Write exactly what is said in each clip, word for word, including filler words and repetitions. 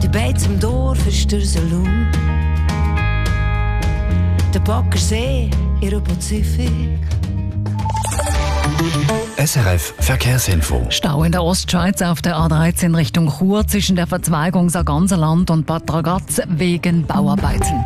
Der Beiz im Dorf ist der Saloon. Der Baggersee in der Pazifik. S R F Verkehrsinfo. Stau in der Ostschweiz auf der A dreizehn Richtung Chur zwischen der Verzweigung Sarganserland und Bad Ragaz wegen Bauarbeiten.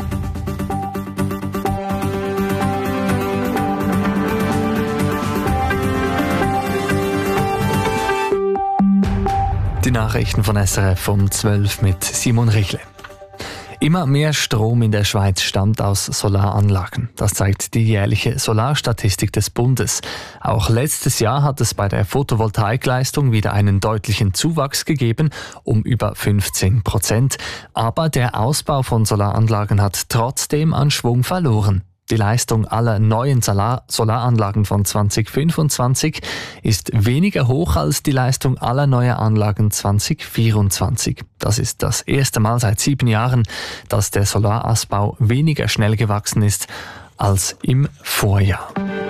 Die Nachrichten von S R F um zwölf mit Simon Richle. Immer mehr Strom in der Schweiz stammt aus Solaranlagen. Das zeigt die jährliche Solarstatistik des Bundes. Auch letztes Jahr hat es bei der Photovoltaikleistung wieder einen deutlichen Zuwachs gegeben, um über fünfzehn Prozent. Aber der Ausbau von Solaranlagen hat trotzdem an Schwung verloren. Die Leistung aller neuen Solar- Solaranlagen von zwanzig fünfundzwanzig ist weniger hoch als die Leistung aller neuer Anlagen zwanzig vierundzwanzig. Das ist das erste Mal seit sieben Jahren, dass der Solarausbau weniger schnell gewachsen ist als im Vorjahr.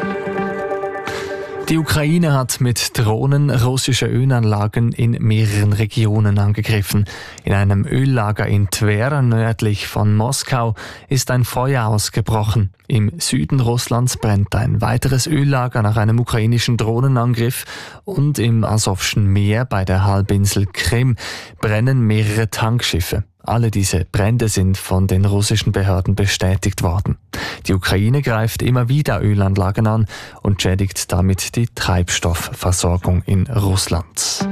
Die Ukraine hat mit Drohnen russische Ölanlagen in mehreren Regionen angegriffen. In einem Öllager in Twer, nördlich von Moskau, ist ein Feuer ausgebrochen. Im Süden Russlands brennt ein weiteres Öllager nach einem ukrainischen Drohnenangriff und im Asowschen Meer bei der Halbinsel Krim brennen mehrere Tankschiffe. Alle diese Brände sind von den russischen Behörden bestätigt worden. Die Ukraine greift immer wieder Ölanlagen an und schädigt damit die Treibstoffversorgung in Russland.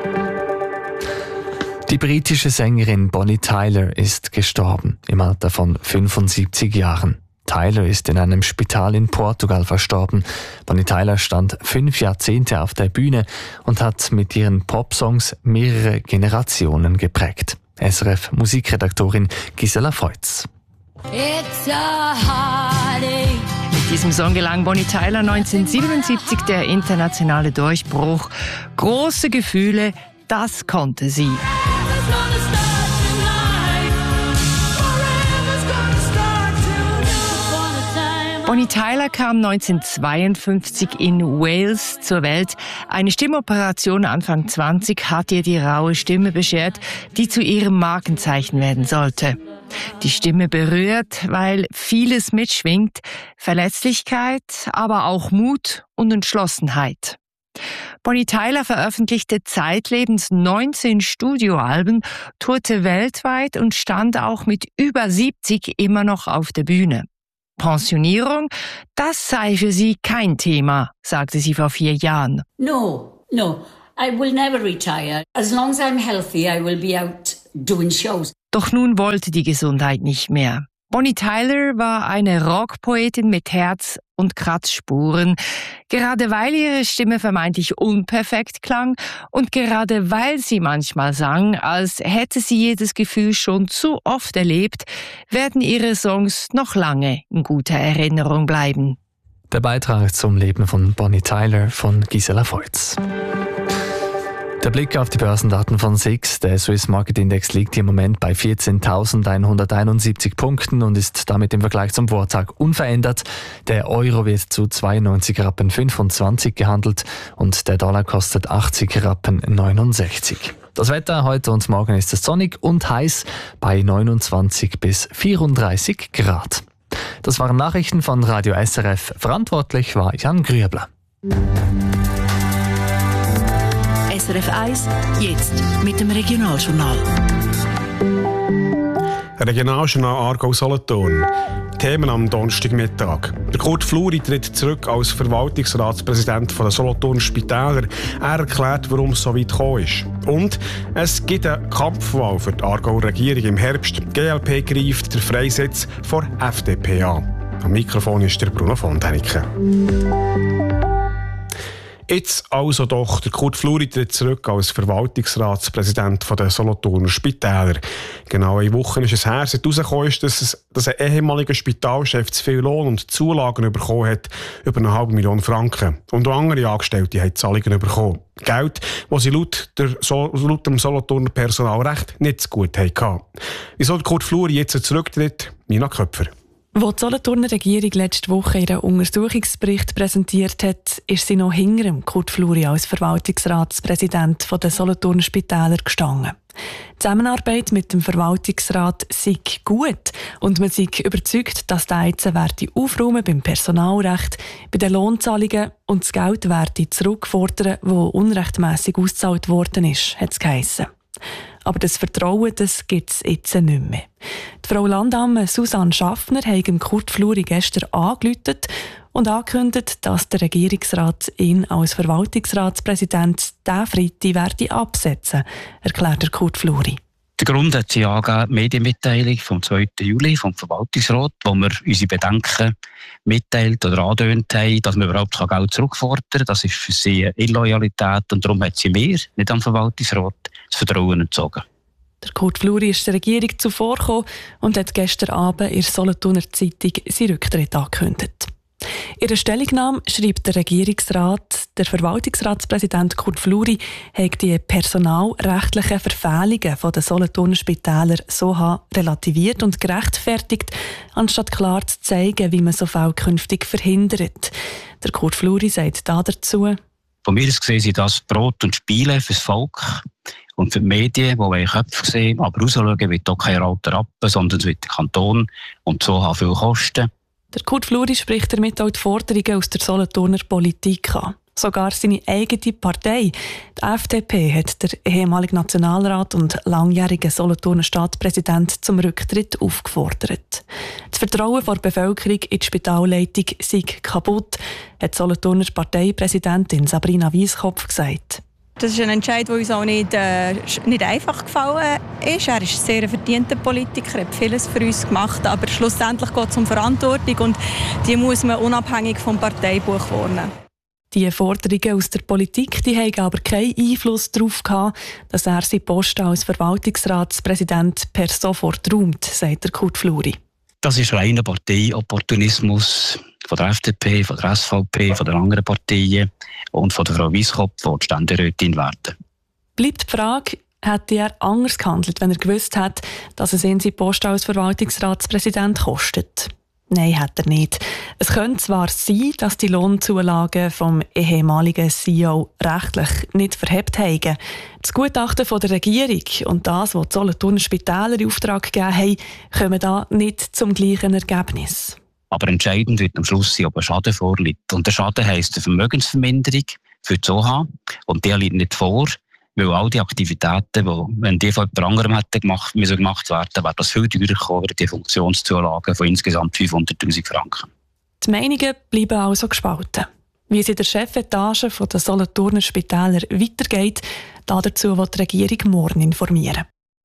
Die britische Sängerin Bonnie Tyler ist gestorben, im Alter von fünfundsiebzig Jahren. Tyler ist in einem Spital in Portugal verstorben. Bonnie Tyler stand fünf Jahrzehnte auf der Bühne und hat mit ihren Popsongs mehrere Generationen geprägt. S R F Musikredaktorin Gisela Feutz. It's a heartache. Mit diesem Song gelang Bonnie Tyler neunzehnhundertsiebenundsiebzig der internationale Durchbruch. Große Gefühle, das konnte sie. Bonnie Tyler kam neunzehnhundertzweiundfünfzig in Wales zur Welt. Eine Stimmoperation Anfang zwanzig hat ihr die raue Stimme beschert, die zu ihrem Markenzeichen werden sollte. Die Stimme berührt, weil vieles mitschwingt, Verletzlichkeit, aber auch Mut und Entschlossenheit. Bonnie Tyler veröffentlichte zeitlebens neunzehn Studioalben, tourte weltweit und stand auch mit über siebzig immer noch auf der Bühne. Pensionierung, das sei für sie kein Thema, sagte sie vor vier Jahren. No, no, I will never retire. As long as I'm healthy, I will be out doing shows. Doch nun wollte die Gesundheit nicht mehr. Bonnie Tyler war eine Rockpoetin mit Herz und Kratzspuren. Gerade weil ihre Stimme vermeintlich unperfekt klang und gerade weil sie manchmal sang, als hätte sie jedes Gefühl schon zu oft erlebt, werden ihre Songs noch lange in guter Erinnerung bleiben. Der Beitrag zum Leben von Bonnie Tyler von Gisela Feutz. Der Blick auf die Börsendaten von S I X. Der Swiss Market Index liegt im Moment bei vierzehntausendeinhunderteinundsiebzig Punkten und ist damit im Vergleich zum Vortag unverändert. Der Euro wird zu zweiundneunzig Rappen fünfundzwanzig gehandelt und der Dollar kostet achtzig Rappen neunundsechzig. Das Wetter heute und morgen ist es sonnig und heiß bei neunundzwanzig bis vierunddreißig Grad. Das waren Nachrichten von Radio S R F. Verantwortlich war Jan Grüebler. S R F eins, jetzt mit dem Regionaljournal. Regionaljournal Aargau-Solothurn. Themen am Donnerstagmittag. Der Kurt Fluri tritt zurück als Verwaltungsratspräsident der Solothurner Spitäler. Er erklärt, warum es so weit gekommen ist. Und es gibt eine Kampfwahl für die Aargauer Regierung im Herbst. Die G L P greift den Freisitz vor F D P an. Am Mikrofon ist der Bruno von Däniken. Jetzt also doch, der Kurt Fluri tritt zurück als Verwaltungsratspräsident der Solothurner Spitäler. Genau eine Woche ist es her, seit herausgekommen ist, dass, es, dass ein ehemaliger Spitalchef zu viel Lohn und Zulagen bekommen hat, über eine halbe Million Franken. Und auch andere Angestellte haben Zahlungen bekommen. Geld, das sie laut, der, laut dem Solothurner Personalrecht nicht so gut hatten. Wieso der Kurt Fluri jetzt zurücktritt? Nina Köpfer. Als die Solothurner Regierung letzte Woche ihren Untersuchungsbericht präsentiert hat, ist sie noch hinter dem Kurt Fluri als Verwaltungsratspräsident der Solothurner Spitäler gestanden. Die Zusammenarbeit mit dem Verwaltungsrat sei gut und man sei überzeugt, dass der jetzt werde aufräumen beim Personalrecht, bei den Lohnzahlungen und das Geld werde zurückfordern, das unrechtmässig ausgezahlt worden ist, hat es geheissen. Aber das Vertrauen, das gibt es jetzt nicht mehr. Die Frau Landamme Susanne Schaffner hat Kurt Fluri gestern angerufen und angekündigt, dass der Regierungsrat ihn als Verwaltungsratspräsident diesen Freitag werde absetzen, erklärt der Kurt Fluri. Der Grund hat sie angegeben, die Medienmitteilung vom zweiten Juli vom Verwaltungsrat, wo wir unsere Bedenken mitteilt oder angedeutet haben, dass man überhaupt Geld zurückfordern kann. Das ist für sie eine Illoyalität und darum hat sie mir, nicht am Verwaltungsrat, das Vertrauen entzogen. Der Kurt Fluri ist der Regierung zuvorgekommen und hat gestern Abend in der Solothurner Zeitung seinen Rücktritt angekündigt. In der Stellungnahme schreibt der Regierungsrat, der Verwaltungsratspräsident Kurt Fluri hat die personalrechtlichen Verfehlungen der Solothurner Spitäler so relativiert und gerechtfertigt, anstatt klar zu zeigen, wie man so Fälle künftig verhindert. Der Kurt Fluri sagt dazu: Von mir aus gesehen sind das Brot und Spiele fürs Volk und für die Medien, die Köpfe sehen, aber rausschauen wird auch kein alter Rappen, sondern es wird der Kanton und so haben viel Kosten. Der Kurt Fluri spricht damit auch die Forderungen aus der Solothurner Politik an. Sogar seine eigene Partei, die F D P, hat der ehemalige Nationalrat und langjährige Solothurner Stadtpräsident zum Rücktritt aufgefordert. Das Vertrauen der Bevölkerung in die Spitalleitung sei kaputt, hat die Solothurner Parteipräsidentin Sabrina Wieskopf gesagt. Das ist ein Entscheid, der uns auch nicht, äh, nicht einfach gefallen ist. Er ist ein sehr verdienter Politiker, hat vieles für uns gemacht, aber schlussendlich geht es um Verantwortung und die muss man unabhängig vom Parteibuch wahrnehmen. Die Forderungen aus der Politik die haben aber keinen Einfluss darauf gehabt, dass er seinen Posten als Verwaltungsratspräsident per sofort räumt, sagt der Kurt Fluri. Das ist reiner Parteiopportunismus von der F D P, von der S V P, von den anderen Parteien und von der Frau Wieskopf, die die Ständerätin werden. Bleibt die Frage, hätte er anders gehandelt, wenn er gewusst hat, dass es ihn seinen Posten als Verwaltungsratspräsident kostet? Nein, hat er nicht. Es könnte zwar sein, dass die Lohnzulagen vom ehemaligen C E O rechtlich nicht verhebt haben. Das Gutachten von der Regierung und das, was die Solothurner Spitäler in Auftrag gegeben haben, kommen da nicht zum gleichen Ergebnis. Aber entscheidend wird am Schluss sein, ob ein Schaden vorliegt. Und der Schaden heisst eine Vermögensverminderung für die O H. Und der liegt nicht vor, weil all die Aktivitäten, die, wenn die von jemand anderem hätten gemacht, müssen gemacht werden, wäre das viel teurer gekommen, die Funktionszulagen von insgesamt fünfhunderttausend Franken. Die Meinungen bleiben also gespalten. Wie es in der Chefetage der Solothurner Spitäler weitergeht, dazu wird die Regierung morgen informieren.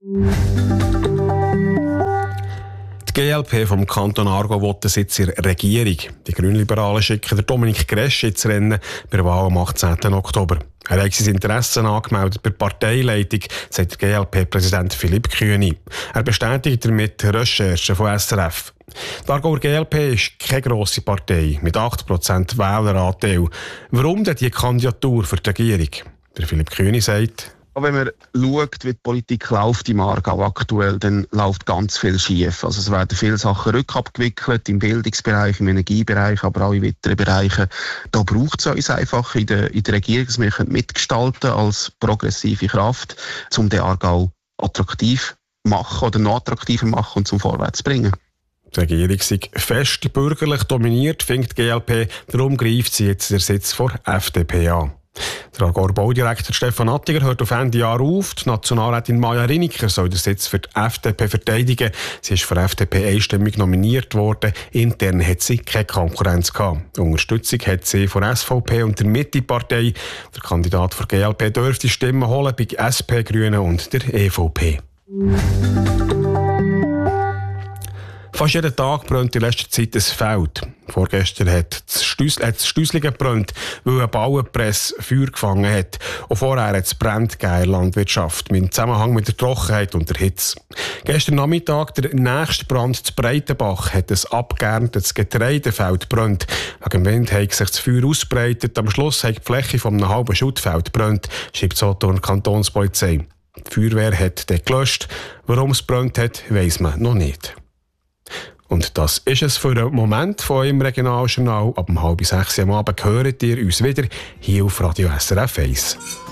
Die G L P vom Kanton Aargau will den Sitz in der Regierung. Die Grünliberalen schicken den Dominik Gresch ins Rennen bei der Wahl am achtzehnten Oktober. Er hat sein Interesse angemeldet bei der Parteileitung, sagt der G L P-Präsident Philipp Kühni. Er bestätigt damit Recherchen von S R F. Die Aargauer G L P ist keine grosse Partei mit acht Prozent Wähleranteil. Warum denn die Kandidatur für die Regierung? Der Philipp Kühni sagt: Wenn man schaut, wie die Politik läuft im Aargau aktuell, dann läuft ganz viel schief. Also es werden viele Sachen rückabgewickelt, im Bildungsbereich, im Energiebereich, aber auch in weiteren Bereichen. Da braucht es uns einfach in der, in der Regierung, dass wir mitgestalten als progressive Kraft, um den Aargau attraktiv machen oder noch attraktiver machen und zum Vorwärts zu bringen. Die Regierung sei fest bürgerlich dominiert, findet die G L P. Darum greift sie jetzt den Sitz vor F D P an. Der Aargauer Baudirektor Stefan Attiger hört auf Ende Jahr auf. Die Nationalrätin Maja Riniker soll den Sitz für die F D P verteidigen. Sie ist für die F D P einstimmig nominiert worden. Intern hat sie keine Konkurrenz gehabt. Unterstützung hat sie von S V P und der Mitte-Partei. Der Kandidat für G L P dürfte Stimmen holen bei S P, Grünen und der E V P. Fast jeden Tag brennt in letzter Zeit ein Feld. Vorgestern hat das Stüsslingen gebrannt, weil eine Bauernpresse Feuer gefangen hat. Und vorher hat es Brände gegeben in der Landwirtschaft, im Zusammenhang mit der Trockenheit und der Hitze. Gestern Nachmittag, der nächste Brand zu Breitenbach, hat ein abgeerntetes Getreidefeld gebrannt. Wegen dem Wind hat sich das Feuer ausgebreitet. Am Schluss hat die Fläche von einem halben Schuttfeld gebrannt, schreibt die Solothurner Kantonspolizei. Die Feuerwehr hat den gelöscht. Warum es gebrannt hat, weiss man noch nicht. Und das ist es für den Moment von eurem Regionaljournal. Ab um halb sechs am Abend hören ihr uns wieder hier auf Radio S R F eins.